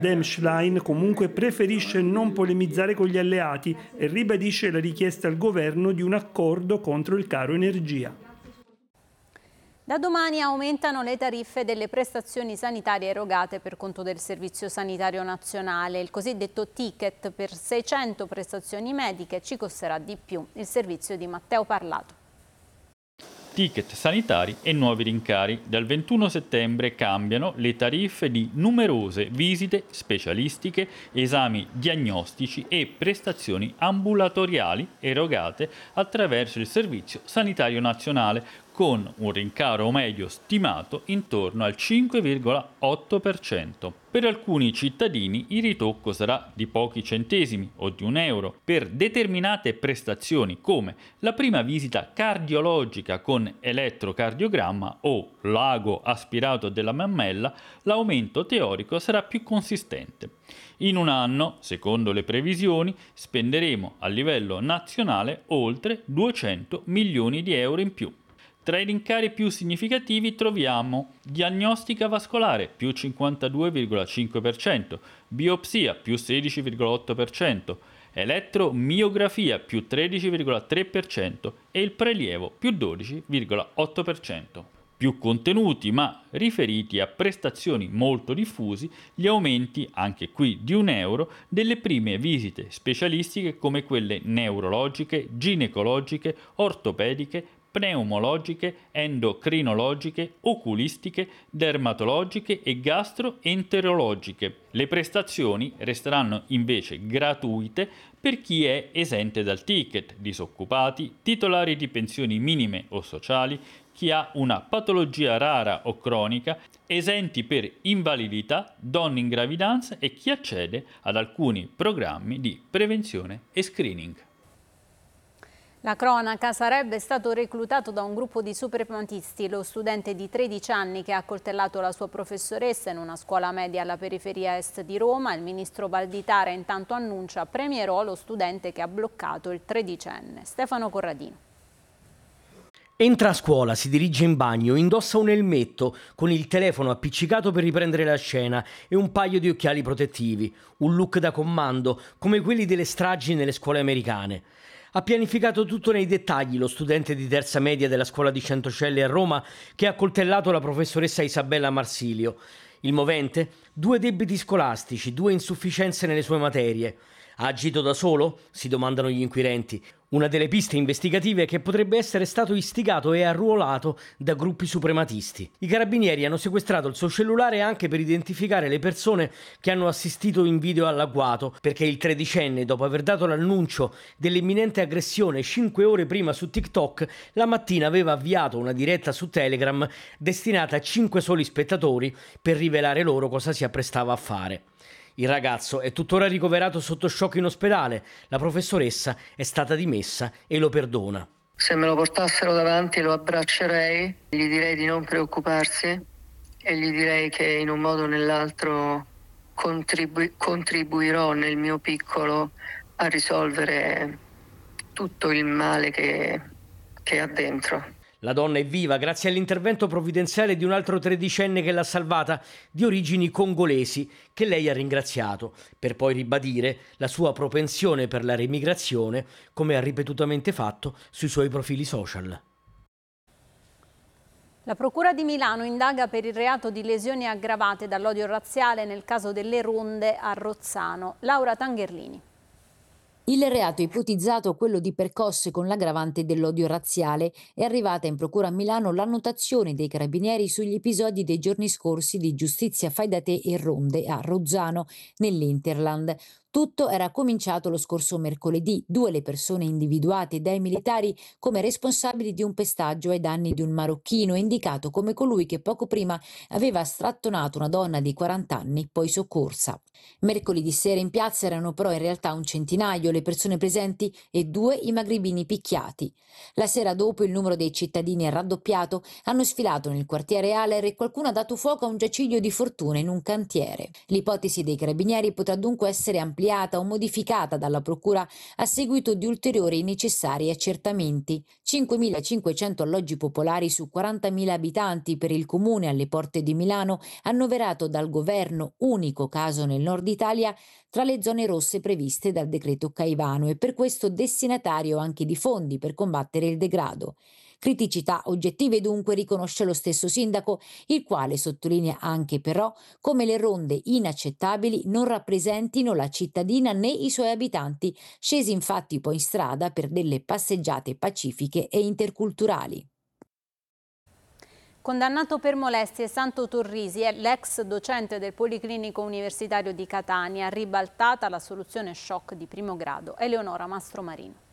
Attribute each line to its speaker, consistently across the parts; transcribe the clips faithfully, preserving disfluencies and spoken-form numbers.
Speaker 1: Demschlein comunque preferisce non polemizzare con gli alleati e ribadisce la richiesta al governo di un accordo contro il caro energia.
Speaker 2: Da domani aumentano le tariffe delle prestazioni sanitarie erogate per conto del Servizio Sanitario Nazionale. Il cosiddetto ticket per seicento prestazioni mediche ci costerà di più. Il servizio di Matteo Parlato.
Speaker 3: Ticket sanitari e nuovi rincari. Dal ventuno settembre cambiano le tariffe di numerose visite specialistiche, esami diagnostici e prestazioni ambulatoriali erogate attraverso il Servizio Sanitario Nazionale, con un rincaro medio stimato intorno al cinque virgola otto per cento. Per alcuni cittadini il ritocco sarà di pochi centesimi o di un euro. Per determinate prestazioni come la prima visita cardiologica con elettrocardiogramma o l'ago aspirato della mammella, l'aumento teorico sarà più consistente. In un anno, secondo le previsioni, spenderemo a livello nazionale oltre duecento milioni di euro in più. Tra i rincari più significativi troviamo diagnostica vascolare più cinquantadue virgola cinque per cento, biopsia più sedici virgola otto per cento, elettromiografia più tredici virgola tre per cento e il prelievo più dodici virgola otto per cento. Più contenuti ma riferiti a prestazioni molto diffusi, gli aumenti, anche qui di un euro, delle prime visite specialistiche come quelle neurologiche, ginecologiche, ortopediche, pneumologiche, endocrinologiche, oculistiche, dermatologiche e gastroenterologiche. Le prestazioni resteranno invece gratuite per chi è esente dal ticket, disoccupati, titolari di pensioni minime o sociali, chi ha una patologia rara o cronica, esenti per invalidità, donne in gravidanza e chi accede ad alcuni programmi di prevenzione e screening.
Speaker 2: La cronaca: sarebbe stato reclutato da un gruppo di suprematisti lo studente di tredici anni che ha accoltellato la sua professoressa in una scuola media alla periferia est di Roma. Il ministro Valditara intanto annuncia premierò lo studente che ha bloccato il tredicenne. Stefano Corradino.
Speaker 4: Entra a scuola, si dirige in bagno, indossa un elmetto con il telefono appiccicato per riprendere la scena e un paio di occhiali protettivi. Un look da comando, come quelli delle stragi nelle scuole americane. Ha pianificato tutto nei dettagli lo studente di terza media della scuola di Centocelle a Roma che ha accoltellato la professoressa Isabella Marsilio. Il movente? Due debiti scolastici, due insufficienze nelle sue materie. Ha agito da solo? Si domandano gli inquirenti. Una delle piste investigative è che potrebbe essere stato istigato e arruolato da gruppi suprematisti. I carabinieri hanno sequestrato il suo cellulare anche per identificare le persone che hanno assistito in video all'agguato, perché il tredicenne, dopo aver dato l'annuncio dell'imminente aggressione cinque ore prima su TikTok, la mattina aveva avviato una diretta su Telegram destinata a cinque soli spettatori per rivelare loro cosa si apprestava a fare. Il ragazzo è tuttora ricoverato sotto shock in ospedale. La professoressa è stata dimessa e lo perdona.
Speaker 5: Se me lo portassero davanti lo abbraccerei, gli direi di non preoccuparsi e gli direi che in un modo o nell'altro contribu- contribuirò nel mio piccolo a risolvere tutto il male che, che ha dentro.
Speaker 4: La donna è viva grazie all'intervento provvidenziale di un altro tredicenne che l'ha salvata, di origini congolesi, che lei ha ringraziato, per poi ribadire la sua propensione per la remigrazione, come ha ripetutamente fatto sui suoi profili social.
Speaker 2: La Procura di Milano indaga per il reato di lesioni aggravate dall'odio razziale nel caso delle ronde a Rozzano. Laura Tangherlini.
Speaker 6: Il reato ipotizzato, quello di percosse con l'aggravante dell'odio razziale, è arrivata in procura a Milano l'annotazione dei carabinieri sugli episodi dei giorni scorsi di giustizia fai da te e ronde a Rozzano, nell'Interland. Tutto era cominciato lo scorso mercoledì, due le persone individuate dai militari come responsabili di un pestaggio ai danni di un marocchino, indicato come colui che poco prima aveva strattonato una donna di quaranta anni, poi soccorsa. Mercoledì sera in piazza erano però in realtà un centinaio le persone presenti e due i magribini picchiati. La sera dopo il numero dei cittadini è raddoppiato, hanno sfilato nel quartiere Aller e qualcuno ha dato fuoco a un giaciglio di fortuna in un cantiere. L'ipotesi dei carabinieri potrà dunque essere ampliata ampliata o modificata dalla Procura a seguito di ulteriori e necessari accertamenti. cinquemilacinquecento alloggi popolari su quarantamila abitanti per il comune alle porte di Milano, annoverato dal governo, unico caso nel nord Italia, tra le zone rosse previste dal decreto Caivano e per questo destinatario anche di fondi per combattere il degrado. Criticità oggettive dunque riconosce lo stesso sindaco, il quale sottolinea anche però come le ronde inaccettabili non rappresentino la cittadina né i suoi abitanti, scesi infatti poi in strada per delle passeggiate pacifiche e interculturali.
Speaker 2: Condannato per molestie, Santo Torrisi è l'ex docente del Policlinico Universitario di Catania, ribaltata la soluzione shock di primo grado. Eleonora Mastromarino.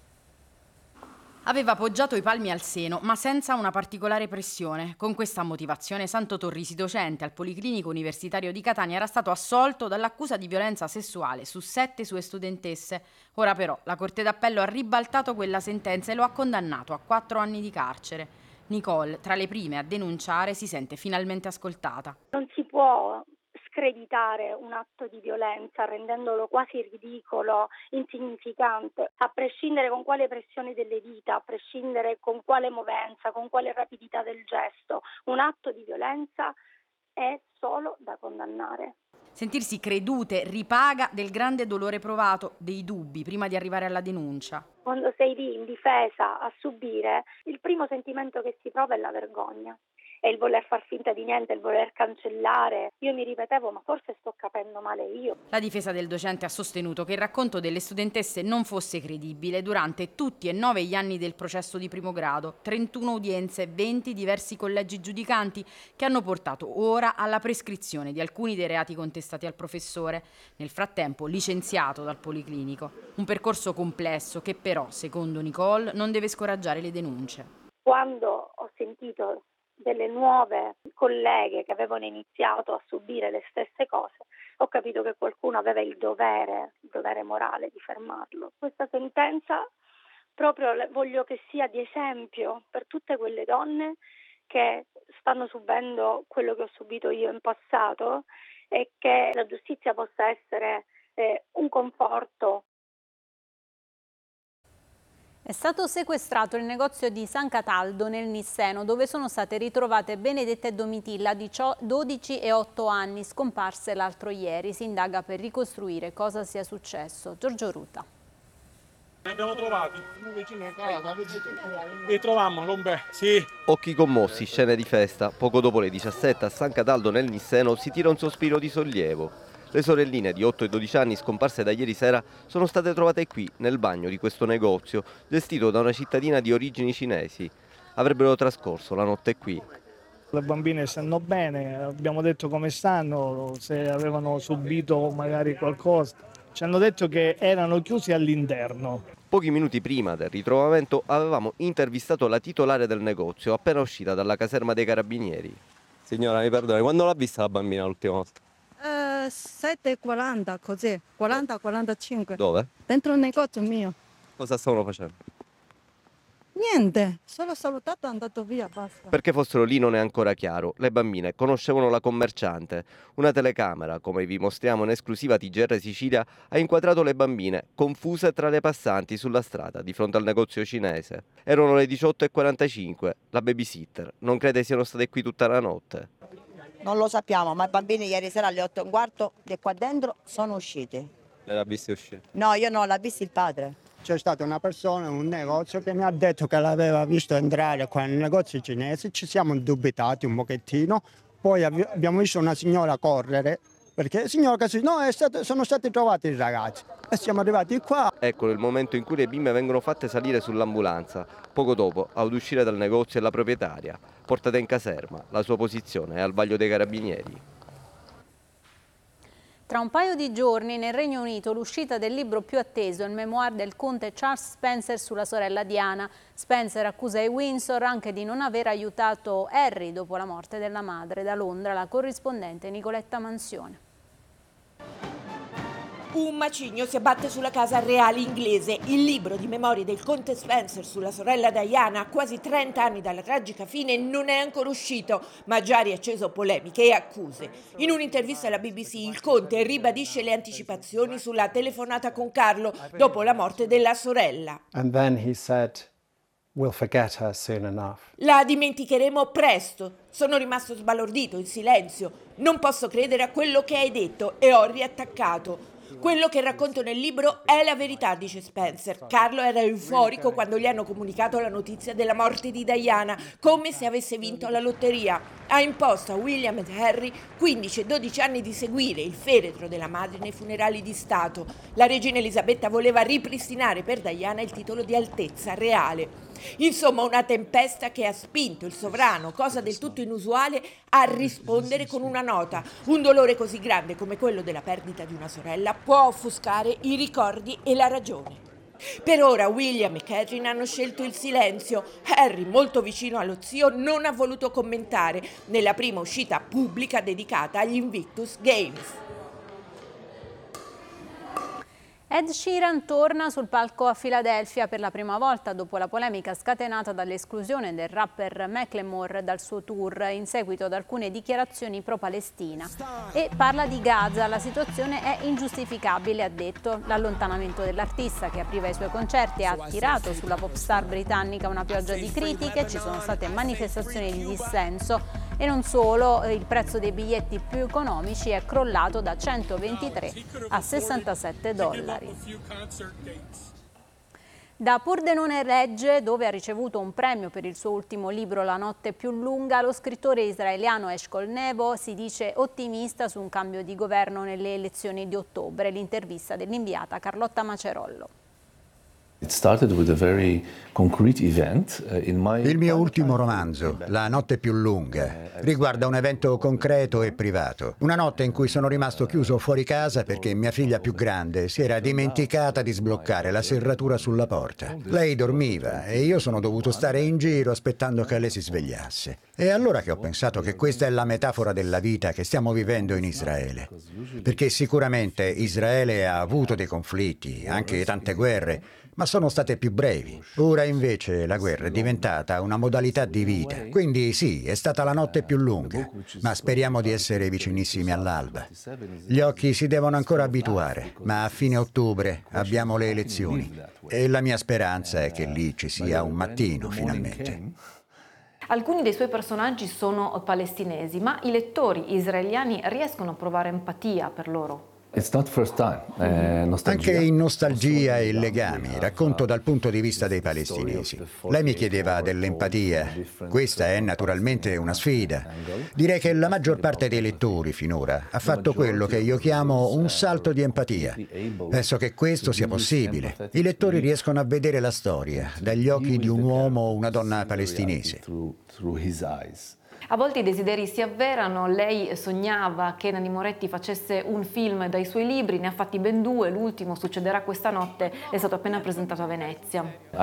Speaker 7: Aveva appoggiato i palmi al seno, ma senza una particolare pressione. Con questa motivazione Santo Torrisi, docente al Policlinico Universitario di Catania, era stato assolto dall'accusa di violenza sessuale su sette sue studentesse. Ora però la Corte d'Appello ha ribaltato quella sentenza e lo ha condannato a quattro anni di carcere. Nicole, tra le prime a denunciare, si sente finalmente ascoltata.
Speaker 8: Non si può screditare un atto di violenza rendendolo quasi ridicolo, insignificante, a prescindere con quale pressione delle dita, a prescindere con quale movenza, con quale rapidità del gesto. Un atto di violenza è solo da condannare.
Speaker 7: Sentirsi credute ripaga del grande dolore provato, dei dubbi prima di arrivare alla denuncia.
Speaker 8: Quando sei lì in difesa a subire, il primo sentimento che si prova è la vergogna. È il voler far finta di niente, il voler cancellare. Io mi ripetevo, ma forse sto capendo male io.
Speaker 7: La difesa del docente ha sostenuto che il racconto delle studentesse non fosse credibile durante tutti e nove gli anni del processo di primo grado, trentuno udienze, venti diversi collegi giudicanti che hanno portato ora alla prescrizione di alcuni dei reati contestati al professore, nel frattempo licenziato dal Policlinico. Un percorso complesso che però, secondo Nicole, non deve scoraggiare le denunce.
Speaker 8: Quando ho sentito delle nuove colleghe che avevano iniziato a subire le stesse cose, ho capito che qualcuno aveva il dovere, il dovere morale di fermarlo. Questa sentenza proprio voglio che sia di esempio per tutte quelle donne che stanno subendo quello che ho subito io in passato e che la giustizia possa essere eh, un conforto.
Speaker 2: È stato sequestrato il negozio di San Cataldo nel Nisseno, dove sono state ritrovate Benedetta e Domitilla, dodici e otto anni, scomparse l'altro ieri. Si indaga per ricostruire cosa sia successo. Giorgio Ruta.
Speaker 9: Ne abbiamo trovati, vicino a casa, li trovammo, Lombe, sì.
Speaker 10: Occhi commossi, scene di festa. Poco dopo le diciassette a San Cataldo nel Nisseno si tira un sospiro di sollievo. Le sorelline di otto e dodici anni scomparse da ieri sera sono state trovate qui, nel bagno di questo negozio, gestito da una cittadina di origini cinesi. Avrebbero trascorso la notte qui.
Speaker 11: Le bambine stanno bene, abbiamo detto come stanno, se avevano subito magari qualcosa. Ci hanno detto che erano chiusi all'interno.
Speaker 10: Pochi minuti prima del ritrovamento avevamo intervistato la titolare del negozio, appena uscita dalla caserma dei carabinieri.
Speaker 12: Signora, mi perdoni, quando l'ha vista la bambina l'ultima volta?
Speaker 13: Uh, sette e quaranta, così, quaranta quarantacinque.
Speaker 10: Dove?
Speaker 13: Dentro il negozio mio.
Speaker 10: Cosa stavano facendo?
Speaker 13: Niente, solo salutato e andato via, basta.
Speaker 10: Perché fossero lì non è ancora chiaro. Le bambine conoscevano la commerciante. Una telecamera, come vi mostriamo in esclusiva T G R Sicilia, ha inquadrato le bambine, confuse tra le passanti sulla strada, di fronte al negozio cinese. Erano le diciotto e quarantacinque. La babysitter non crede siano state qui tutta la notte.
Speaker 14: Non lo sappiamo, ma i bambini ieri sera alle otto e un quarto di qua dentro sono usciti.
Speaker 12: Lei l'ha vista uscire?
Speaker 14: No, io no, l'ha visto il padre.
Speaker 15: C'è stata una persona in un negozio che mi ha detto che l'aveva visto entrare qua nel negozio cinese, ci siamo indubitati un pochettino, poi abbiamo visto una signora correre, perché il signore che no, è stato, sono stati trovati i ragazzi e siamo arrivati qua.
Speaker 10: Ecco il momento in cui le bimbe vengono fatte salire sull'ambulanza. Poco dopo, ad uscire dal negozio è la proprietaria, portata in caserma. La sua posizione è al vaglio dei carabinieri.
Speaker 2: Tra un paio di giorni nel Regno Unito l'uscita del libro più atteso, il memoir del conte Charles Spencer sulla sorella Diana. Spencer accusa i Windsor anche di non aver aiutato Harry dopo la morte della madre. Da Londra la corrispondente Nicoletta Mansione.
Speaker 16: Un macigno si abbatte sulla casa reale inglese. Il libro di memorie del conte Spencer sulla sorella Diana, a quasi trenta anni dalla tragica fine, non è ancora uscito, ma ha già riacceso polemiche e accuse. In un'intervista alla B B C il conte ribadisce le anticipazioni sulla telefonata con Carlo dopo la morte della sorella.
Speaker 17: And then he said, "We'll forget her soon enough."
Speaker 16: La dimenticheremo presto. Sono rimasto sbalordito, in silenzio. Non posso credere a quello che hai detto e ho riattaccato. Quello che racconto nel libro è la verità, dice Spencer. Carlo era euforico quando gli hanno comunicato la notizia della morte di Diana, come se avesse vinto la lotteria. Ha imposto a William ed Harry quindici e dodici anni di seguire il feretro della madre nei funerali di Stato. La regina Elisabetta voleva ripristinare per Diana il titolo di Altezza Reale. Insomma, una tempesta che ha spinto il sovrano, cosa del tutto inusuale, a rispondere con una nota. Un dolore così grande come quello della perdita di una sorella può offuscare i ricordi e la ragione. Per ora William e Catherine hanno scelto il silenzio. Harry, molto vicino allo zio, non ha voluto commentare nella prima uscita pubblica dedicata agli Invictus Games.
Speaker 2: Ed Sheeran torna sul palco a Filadelfia per la prima volta dopo la polemica scatenata dall'esclusione del rapper Macklemore dal suo tour in seguito ad alcune dichiarazioni pro-Palestina. E parla di Gaza, la situazione è ingiustificabile, ha detto. L'allontanamento dell'artista che apriva i suoi concerti ha attirato sulla pop star britannica una pioggia di critiche, ci sono state manifestazioni di dissenso e non solo, il prezzo dei biglietti più economici è crollato da centoventitré a sessantasette dollari. Da Pordenone Regge, dove ha ricevuto un premio per il suo ultimo libro La notte più lunga, lo scrittore israeliano Eshkol Nevo si dice ottimista su un cambio di governo nelle elezioni di ottobre. L'intervista dell'inviata Carlotta Macerollo.
Speaker 18: Il mio ultimo romanzo, La notte più lunga, riguarda un evento concreto e privato. Una notte in cui sono rimasto chiuso fuori casa perché mia figlia più grande si era dimenticata di sbloccare la serratura sulla porta. Lei dormiva e io sono dovuto stare in giro aspettando che lei si svegliasse. È allora che ho pensato che questa è la metafora della vita che stiamo vivendo in Israele. Perché sicuramente Israele ha avuto dei conflitti, anche tante guerre, ma sono state più brevi. Ora invece la guerra è diventata una modalità di vita. Quindi sì, è stata la notte più lunga, ma speriamo di essere vicinissimi all'alba. Gli occhi si devono ancora abituare, ma a fine ottobre abbiamo le elezioni e la mia speranza è che lì ci sia un mattino finalmente.
Speaker 19: Alcuni dei suoi personaggi sono palestinesi, ma i lettori israeliani riescono a provare empatia per loro?
Speaker 18: Anche in Nostalgia e Legami racconto dal punto di vista dei palestinesi. Lei mi chiedeva dell'empatia. Questa è naturalmente una sfida. Direi che la maggior parte dei lettori finora ha fatto quello che io chiamo un salto di empatia. Penso che questo sia possibile. I lettori riescono a vedere la storia dagli occhi di un uomo o una donna palestinese.
Speaker 19: A volte i desideri si avverano, lei sognava che Nanni Moretti facesse un film dai suoi libri, ne ha fatti ben due, l'ultimo Succederà questa notte, è stato appena presentato a Venezia.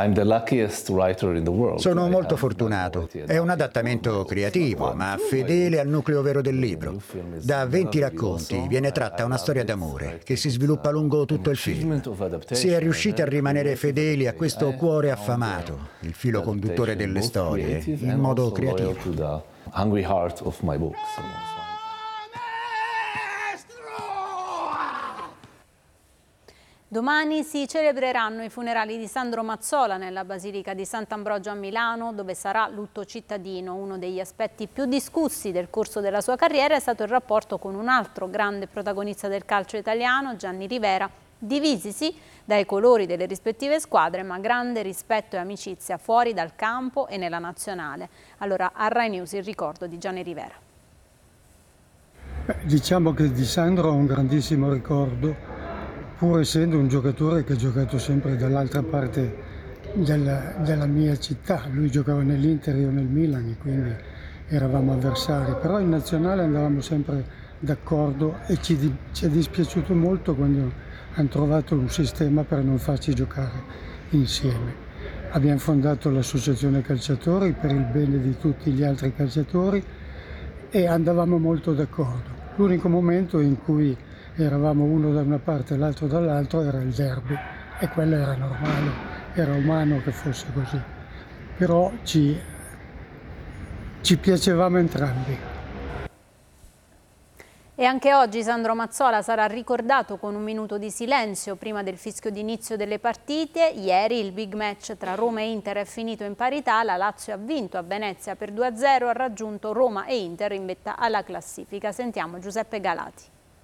Speaker 18: Sono molto fortunato, è un adattamento creativo ma fedele al nucleo vero del libro. Da venti racconti viene tratta una storia d'amore che si sviluppa lungo tutto il film. Si è riusciti a rimanere fedeli a questo cuore affamato, il filo conduttore delle storie, in modo creativo.
Speaker 20: Hungry heart of my books.
Speaker 2: Domani si celebreranno i funerali di Sandro Mazzola nella Basilica di Sant'Ambrogio a Milano, dove sarà lutto cittadino. Uno degli aspetti più discussi del corso della sua carriera è stato il rapporto con un altro grande protagonista del calcio italiano, Gianni Rivera, divisisi dai colori delle rispettive squadre, ma grande rispetto e amicizia fuori dal campo e nella nazionale. Allora a Rai News il ricordo di Gianni Rivera.
Speaker 21: Beh, diciamo che di Sandro ho un grandissimo ricordo, pur essendo un giocatore che ha giocato sempre dall'altra parte della, della mia città. Lui giocava nell'Inter, io nel Milan, e quindi eravamo avversari, però in nazionale andavamo sempre d'accordo e ci, di, ci è dispiaciuto molto quando hanno trovato un sistema per non farci giocare insieme. Abbiamo fondato l'associazione calciatori per il bene di tutti gli altri calciatori e andavamo molto d'accordo. L'unico momento in cui eravamo uno da una parte e l'altro dall'altro, era il derby e quello era normale, era umano che fosse così, però ci, ci piacevamo entrambi.
Speaker 2: E anche oggi Sandro Mazzola sarà ricordato con un minuto di silenzio prima del fischio d'inizio delle partite. Ieri il big match tra Roma e Inter è finito in parità, la Lazio ha vinto a Venezia per due a zero, ha raggiunto Roma e Inter in vetta alla classifica. Sentiamo Giuseppe Galati.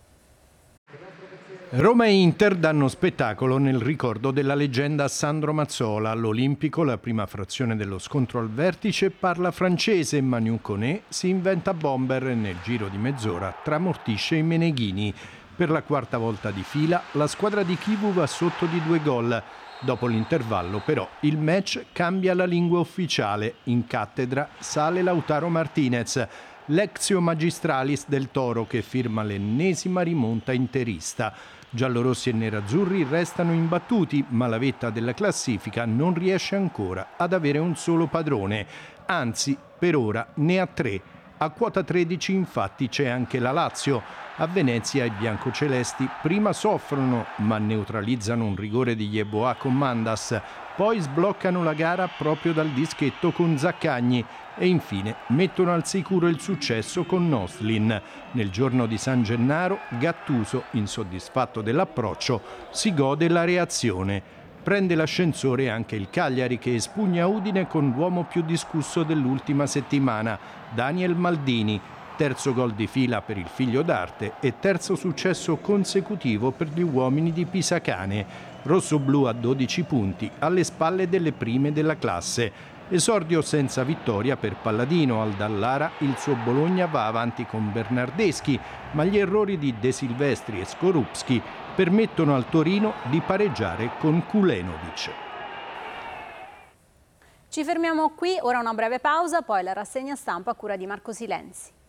Speaker 1: Roma e Inter danno spettacolo nel ricordo della leggenda Sandro Mazzola. All'Olimpico, la prima frazione dello scontro al vertice, parla francese. Manu Koné si inventa bomber e nel giro di mezz'ora tramortisce i Meneghini. Per la quarta volta di fila la squadra di Chivu va sotto di due gol. Dopo l'intervallo però il match cambia la lingua ufficiale. In cattedra sale Lautaro Martinez, l'exio magistralis del Toro, che firma l'ennesima rimonta interista. Giallorossi e nerazzurri restano imbattuti, ma la vetta della classifica non riesce ancora ad avere un solo padrone. Anzi, per ora ne ha tre. A quota tredici infatti c'è anche la Lazio. A Venezia i biancocelesti prima soffrono, ma neutralizzano un rigore di Yeboah con Mandas. Poi sbloccano la gara proprio dal dischetto con Zaccagni e infine mettono al sicuro il successo con Noslin. Nel giorno di San Gennaro, Gattuso, insoddisfatto dell'approccio, si gode la reazione. Prende l'ascensore anche il Cagliari, che espugna Udine con l'uomo più discusso dell'ultima settimana, Daniel Maldini. Terzo gol di fila per il figlio d'arte e terzo successo consecutivo per gli uomini di Pisacane. Rossoblu a dodici punti, alle spalle delle prime della classe. Esordio senza vittoria per Palladino. Al Dallara il suo Bologna va avanti con Bernardeschi, ma gli errori di De Silvestri e Skorupski permettono al Torino di pareggiare con Kulenovic.
Speaker 2: Ci fermiamo qui, ora una breve pausa, poi la rassegna stampa a cura di Marco Silenzi.